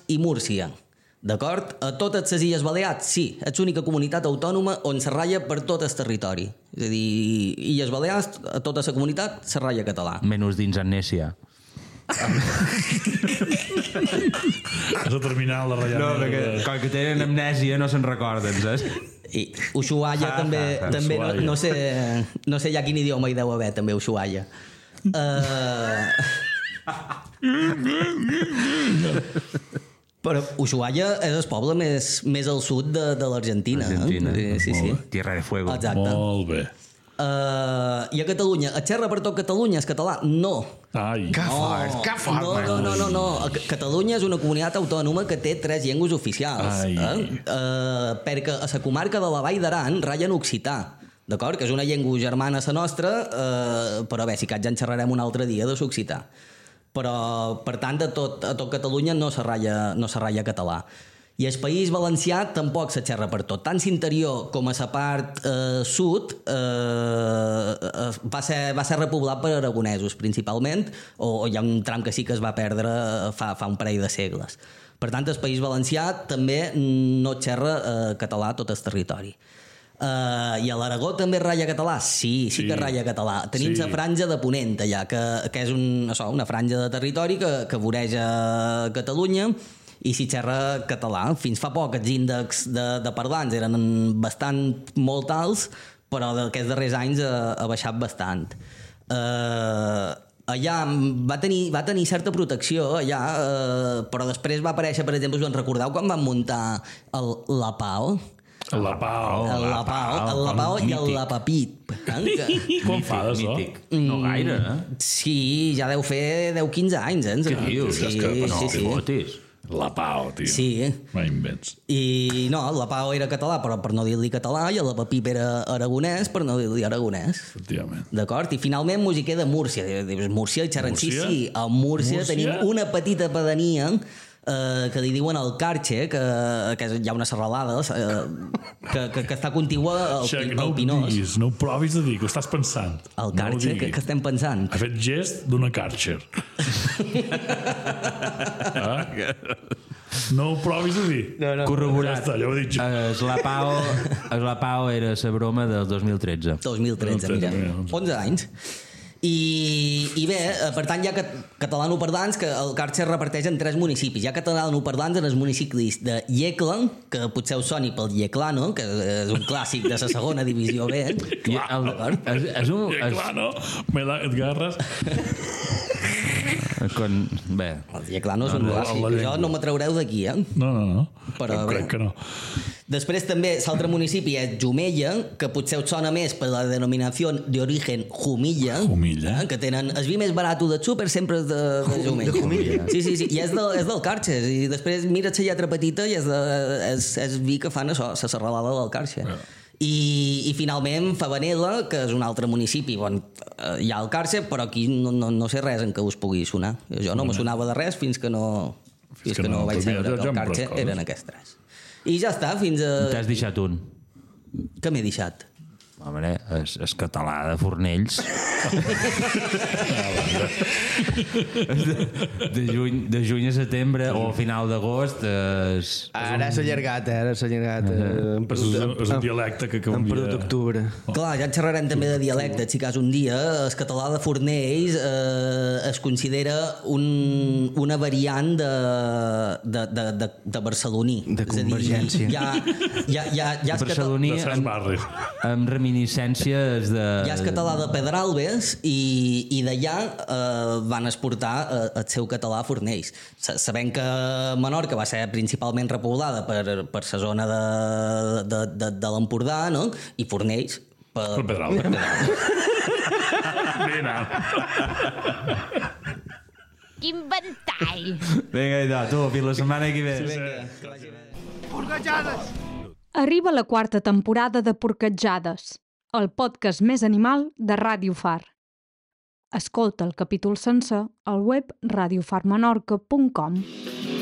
i Múrcia. D'acord? A totes les Illes Balears, sí, és l'única comunitat autònoma on se ratlla per tot el territori. És a dir, Illes Balears, a tota la comunitat, se ratlla català. Menys dins Amnèsia. Has de terminar la ratllada. No, perquè com que tenen amnèsia no se'n recorden, saps? I Ushuaia també no sé ja quin idioma hi deu haver, també, Ushuaia. Però Ushuaia és el poble més al sud de l'Argentina. Argentina. Sí. Tierra de Fuego. Exacte. Molt bé. I a Catalunya, a xerra per tot Catalunya és català? No. Ai. Que fort. No. Catalunya és una comunitat autònoma que té 3 llengües oficials. Perquè a la comarca de la Vall d'Aran ratllen occità, d'acord? Que és una llengua germana a la nostra, però bé, si cas ja en xerrarem un altre dia de l'occità. Però, per tant, a tot Catalunya no se ratlla català. I el País Valencià tampoc se xerra per tot. Tant l'interior com a la part sud va ser repoblat per aragonesos, principalment, o hi ha un tram que sí que es va perdre fa un parell de segles. Per tant, el País Valencià també no xerra català a tot el territori. I a l'Aragó també ratlla català? Sí que ratlla català. Tenim la franja de Ponent allà, que és una franja de territori que voreja Catalunya i s'hi xerra català. Fins fa poc els índexs de parlants eren molt alts, però d'aquests darrers anys ha baixat bastant. Allà va tenir certa protecció allà, però després va aparèixer, per exemple, us en recordeu quan van muntar la PAO? El Lapao i el Lapapit. Com fa d'això? No gaire, eh? Sí, ja deu fer 10-15 anys. Què dius? Sí. Fotis. La Pau, tio. Sí. No invents. I no, la Pau era català, però per no dir-li català, i el Lapapip era aragonès, per no dir-li aragonès. Efectivament. D'acord? I finalment m'ho queda Múrcia. Dius, Múrcia i xerren. Sí. A Múrcia tenim una petita pedania que li diuen el Carxe, que hi ha una serralada que està contigua al Pinós. No ho provis de dir, que ho estàs pensant. El Carxe, que estem pensant. Ha fet gest d'una Karcher. No ho provis de dir. Corroborat. Ja ho he dit jo. La Pau era la broma del 2013. 2013, mira. 11 anys. I bé, per tant hi ha catalanoparlants que el Carxe reparteix en 3 municipis. Hi ha catalanoparlants en els municipis de Iecla, que potser us soni pel Ieclano, que és un clàssic de la segona divisió B. Ieclano, me la garres. Bé. Els Ieclanos són clàssics. Jo no m'atraureu d'aquí, No. Però crec que no. Després també l'altre municipi és Jumella, que potser us sona més per la denominació d'origen Jumilla, que tenen el vi més barat del súper sempre és de Jumella. De Jumilla. Sí, i és del Carxe. I després mira't la lletra petita i és vi que fan això, la serralada del Carxe. I finalment Favanella, que és un altre municipi on hi ha el Carxe, però aquí no sé res en què us pugui sonar. Jo no me sonava de res fins que no vaig saber que el Carxe eren aquests 3. I ja està, fins a... T'has deixat un. Què m'he deixat? Home, és català de Fornells. de juny a setembre o a final d'agost ara s'ha allargat, és un dialecte que en per d'octubre. Clar, ja en xerrarem també de dialecte, si cas un dia. El català de Fornells es considera una variant de barceloní. De convergència. Ja barceloní amb reminiscències de... Ja és català de Pedralbes i d'allà van exportar el seu català a Fornells. Sabent que Menorca va ser principalment repoblada per la zona de l'Empordà, no? I Fornells per Pedralbes. Quin ventall! Vinga, idò, tu, fins la setmana que ve. Porquetjades! Arriba la 4ª temporada de Porquetjades, el podcast més animal de Ràdio Far. Escolta el capítol sencer al web radiofarmenorca.com.